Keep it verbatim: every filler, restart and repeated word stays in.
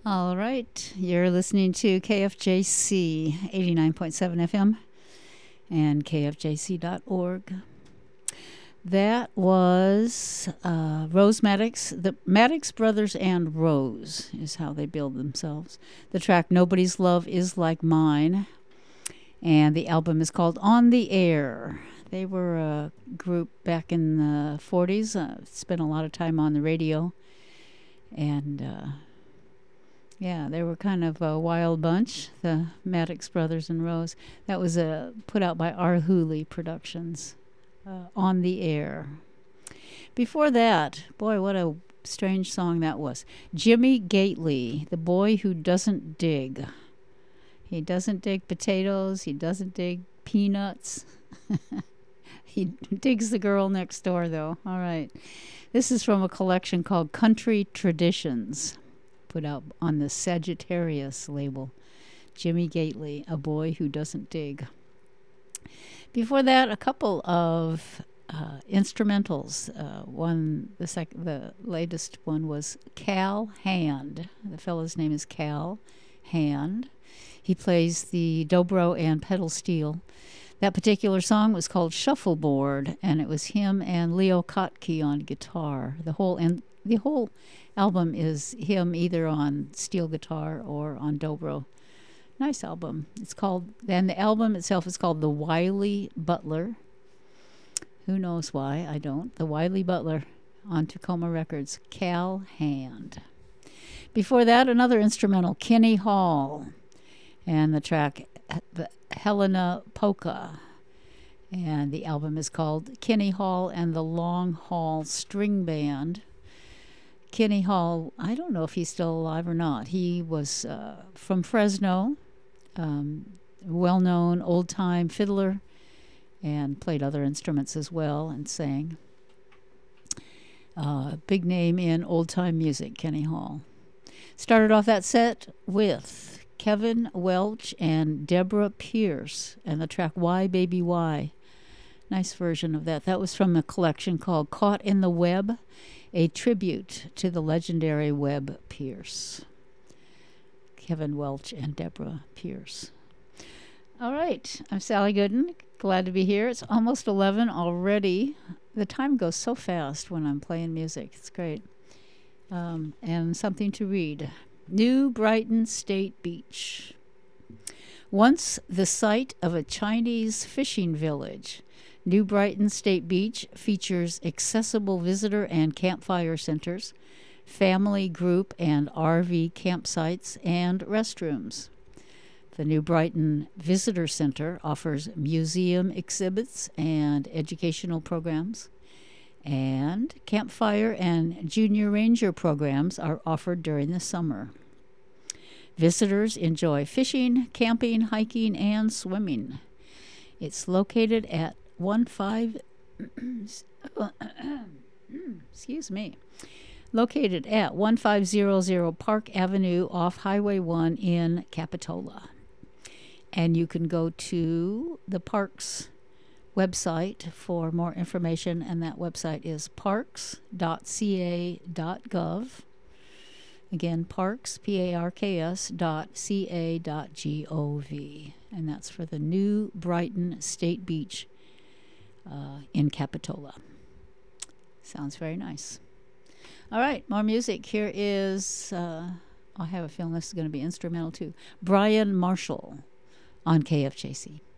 All right, you're listening to K F J C eighty-nine point seven F M and K F J C dot org. That was uh, Rose Maddox. The Maddox Brothers and Rose is how they build themselves. The track Nobody's Love Is Like Mine, and the album is called On the Air. They were a group back in the forties, uh, spent a lot of time on the radio, and uh, yeah, they were kind of a wild bunch, the Maddox Brothers and Rose. That was uh, put out by R. Hooley Productions. Uh, On the Air. Before that, boy, what a strange song that was. Jimmy Gately, the boy who doesn't dig. He doesn't dig potatoes. He doesn't dig peanuts. He digs the girl next door, though. All right. This is from a collection called Country Traditions, put out on the Sagittarius label. Jimmy Gately, a boy who doesn't dig. Before that, a couple of uh, instrumentals. Uh, one, the sec- the latest one was Cal Hand. The fellow's name is Cal Hand. He plays the dobro and pedal steel. That particular song was called Shuffleboard, and it was him and Leo Kottke on guitar. The whole and the whole album is him either on steel guitar or on dobro. Nice album. It's called, and the album itself is called The Wiley Butler. Who knows why? I don't. The Wiley Butler on Tacoma Records. Cal Hand. Before that, another instrumental, Kenny Hall, and the track the Helena Polka. And the album is called Kenny Hall and the Long Haul String Band. Kenny Hall, I don't know if he's still alive or not. He was uh, from Fresno. Um, well-known old-time fiddler, and played other instruments as well and sang. Uh, big name in old-time music, Kenny Hall. Started off that set with Kevin Welch and Deborah Pierce and the track Why Baby Why. Nice version of that. That was from a collection called Caught in the Web, a tribute to the legendary Webb Pierce. Kevin Welch and Deborah Pierce. All right, I'm Sally Gooden. Glad to be here. It's almost eleven already. The time goes so fast when I'm playing music. It's great. Um, and something to read. New Brighton State Beach. Once the site of a Chinese fishing village, New Brighton State Beach features accessible visitor and campfire centers, family, group, and R V campsites, and restrooms. The New Brighton Visitor Center offers museum exhibits and educational programs, and campfire and junior ranger programs are offered during the summer. Visitors enjoy fishing, camping, hiking, and swimming. It's located at one five excuse me. Located at one five zero zero Park Avenue off Highway one in Capitola. And you can go to the parks website for more information, and that website is parks dot c a dot gov. Again, parks, P A R K S, dot C A dot G O V. And that's for the New Brighton State Beach uh, in Capitola. Sounds very nice. All right, more music. Here is, uh, I have a feeling this is going to be instrumental too, Brian Marshall on K F J C.